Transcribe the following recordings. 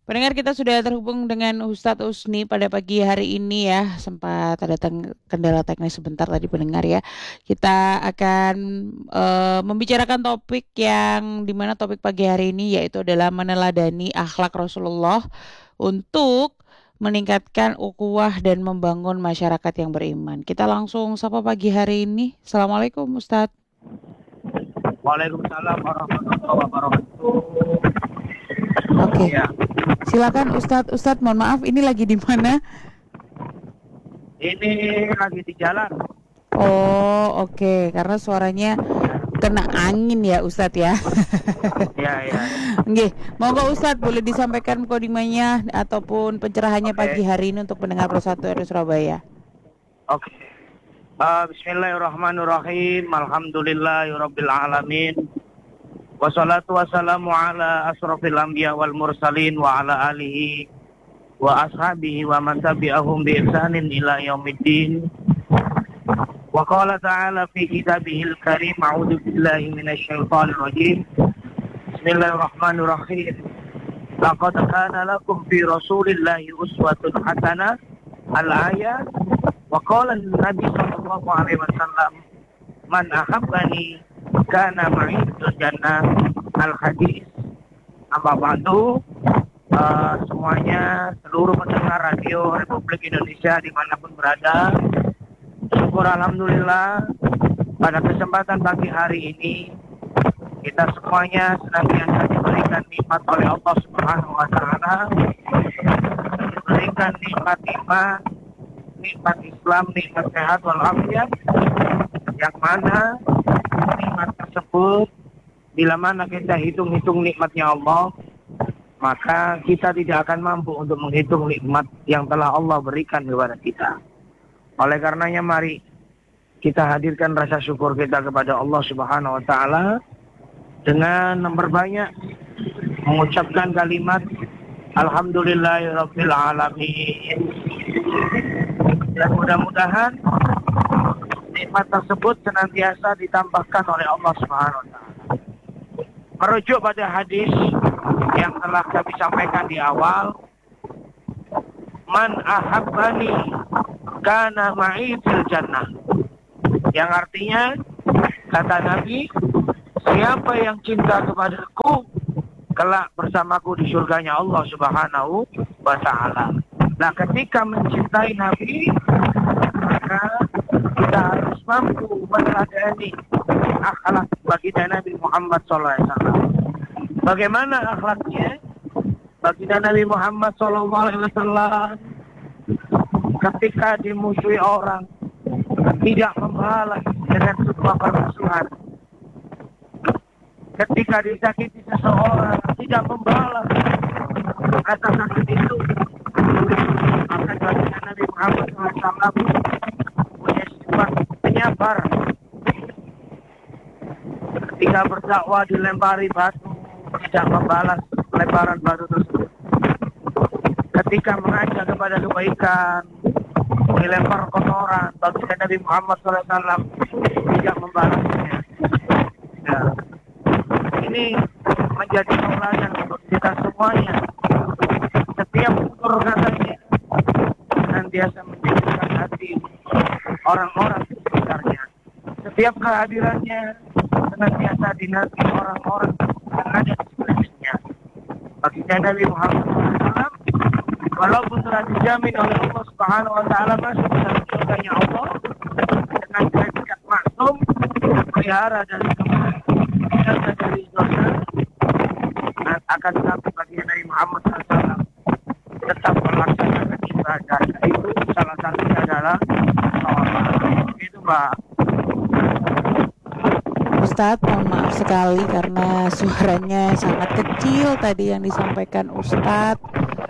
Pendengar kita sudah terhubung dengan Ustadz Usni pada pagi hari ini ya. Sempat ada kendala teknis sebentar tadi pendengar ya. Kita akan membicarakan topik yang dimana topik pagi hari ini yaitu adalah meneladani akhlak Rasulullah untuk meningkatkan ukhuwah dan membangun masyarakat yang beriman. Kita langsung sapa pagi hari ini. Assalamualaikum Ustadz. Waalaikumsalam warahmatullahi wabarakatuh. Oke, Ya, silakan Ustadz. Ustadz, mohon maaf ini lagi di mana? ini lagi di jalan. Oh, oke. Karena suaranya kena angin ya, Ustadz ya. Ya, ya, ya. Nggih, monggo Ustadz boleh disampaikan kodimanya ataupun pencerahannya pagi Oke, hari ini untuk pendengar Pro 1 RI Surabaya. oke. Bismillahirrahmanirrahim. Alhamdulillahirabbil alamin. Wassalatu wassalamu ala asrofil anbiya wal mursalin wa ala alihi wa ashabihi wa man tabi'ahum bi ihsanin ila yaumiddin. Wa qala ta'ala fi kitabihil karim, a'udzu billahi minasyaitonir rajim. Bismillahirrahmanirrahim. Laqad kana lakum fi Rasulillahi uswatun hasanah. Al-ayat. Wa qala an-nabi sallallahu alaihi wasallam, man ahabbani kana ma'i fil jannah. Al-hadis. Amma ba'du. Semuanya, seluruh pendengar radio Republik Indonesia dimanapun berada, syukur alhamdulillah pada kesempatan pagi hari ini kita semuanya senantiasa diberikan nikmat oleh Allah Subhanahu wa taala, diberikan nikmat iman, nikmat Islam, nikmat sehat walafiat, yang mana nikmat tersebut bila mana kita hitung-hitung nikmatnya Allah, maka kita tidak akan mampu untuk menghitung nikmat yang telah Allah berikan kepada kita. Oleh karenanya mari kita hadirkan rasa syukur kita kepada Allah Subhanahu wa taala dengan memperbanyak mengucapkan kalimat alhamdulillahirabbil alamin. Dan mudah-mudahan nikmat tersebut senantiasa ditambahkan oleh Allah Subhanahu wa taala. Merujuk pada hadis yang telah kami sampaikan di awal, man ahabbani kana ma'i fil jannah, yang artinya kata Nabi, siapa yang cinta kepadaku kelak bersamaku di surganya Allah Subhanahu wa taala. Nah, ketika mencintai Nabi, maka kita harus mampu meneladani akhlak baginda Nabi Muhammad SAW. Bagaimana akhlaknya? Baginda Nabi Muhammad SAW ketika dimusuhi orang tidak membalas dengan sebuah permusuhan. Ketika disakiti seseorang tidak membalas atas sakit itu. Maka baginda Nabi Muhammad SAW punya sifat penyabar. Ketika berdakwah dilempari batu, tidak membalas lemparan batu tersebut. Ketika mengajak kepada kebaikan, dilempar kotoran, baginda Nabi Muhammad SAW tidak membalasnya. Ya. Ini menjadi tauladan untuk kita semuanya. Setiap tutur katanya senantiasa menjadikan hati orang-orang di sekitarnya. Setiap kehadirannya senantiasa dinanti orang-orang yang ada di sekelilingnya. Baginda Nabi Muhammad SAW, walaupun telah dijamin oleh Allah Subhanahu wa taala masuk dalam surganya Allah dengan predikat maksum, pelihara dari kemungkinan dari dosa, dan akan tetapi baginda Nabi Muhammad SAW tetap melaksanakan ibadah. Itu salah satunya adalah sholat. Itu Mbak. Ustadz, mohon maaf sekali karena suaranya sangat kecil tadi yang disampaikan Ustadz.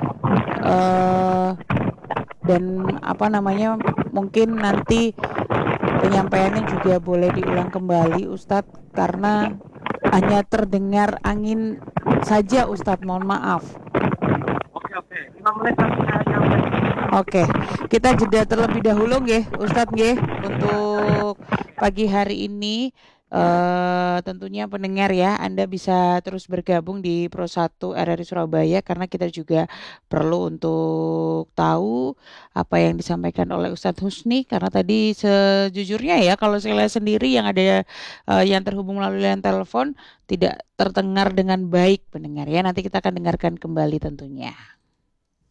Dan mungkin nanti penyampaiannya juga boleh diulang kembali Ustadz, karena hanya terdengar angin saja Ustadz, mohon maaf. Oke. 5 menit lagi saya nyampe. Oke, kita jeda terlebih dahulu nggih Ustadz nggih untuk pagi hari ini. Tentunya pendengar ya, Anda bisa terus bergabung di Pro 1 RRI Surabaya karena kita juga perlu untuk tahu apa yang disampaikan oleh Ustadz Husni karena tadi sejujurnya ya kalau saya lihat sendiri yang ada yang terhubung melalui line telepon tidak terdengar dengan baik pendengar ya. Nanti kita akan dengarkan kembali tentunya.